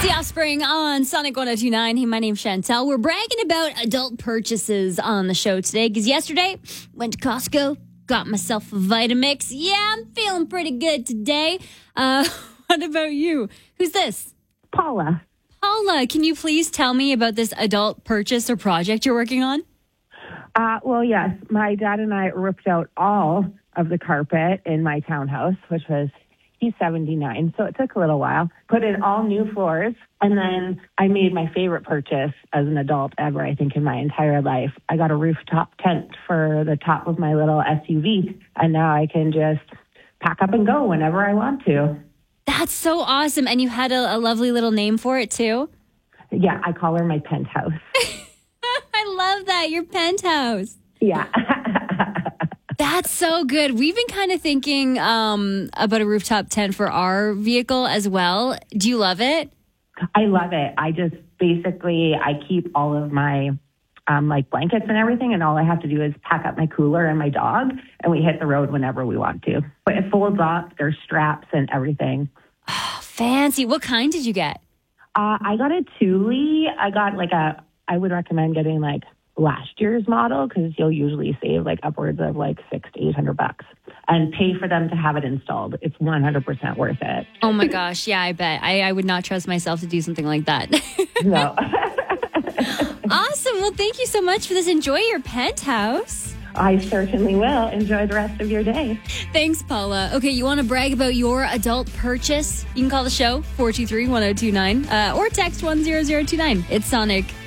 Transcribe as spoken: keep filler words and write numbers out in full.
The Offspring on Sonic one oh two point nine. Hey, my name's Chantel. We're bragging about adult purchases on the show today because yesterday went to Costco, got myself a Vitamix. Yeah, I'm feeling pretty good today. Uh, what about you? Who's this? Paula. Paula, can you please tell me about this adult purchase or project you're working on? Uh, well, yes, my dad and I ripped out all of the carpet in my townhouse, which was, he's seventy-nine, so it took a little while. Put in all new floors, and then I made my favorite purchase as an adult ever, I think, in my entire life. I got a rooftop tent for the top of my little S U V, and now I can just pack up and go whenever I want to. That's so awesome. And you had a, a lovely little name for it, too? Yeah, I call her my penthouse. I love that, your penthouse. Yeah. That's so good. We've been kind of thinking um, about a rooftop tent for our vehicle as well. Do you love it? I love it. I just basically, I keep all of my um, like blankets and everything, and all I have to do is pack up my cooler and my dog, and we hit the road whenever we want to. But it folds up, there's straps and everything. Oh, fancy. What kind did you get? Uh, I got a Thule. I got like a, I would recommend getting like last year's model because you'll usually save like upwards of like six to eight hundred bucks and pay for them to have it installed. It's one hundred percent worth it. Oh my gosh. Yeah, I bet. I, I would not trust myself to do something like that. No. Awesome. Well, thank you so much for this. Enjoy your penthouse. I certainly will. Enjoy the rest of your day. Thanks, Paula. Okay, you want to brag about your adult purchase? You can call the show, four two three, one oh two nine, uh, or text one zero zero two nine. It's Sonic.